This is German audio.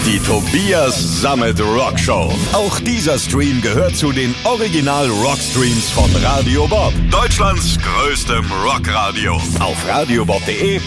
Die Tobias Sammet Rock Show. Auch dieser Stream gehört zu den Original Rockstreams von Radio Bob. Deutschlands größtem Rockradio. Auf radiobob.de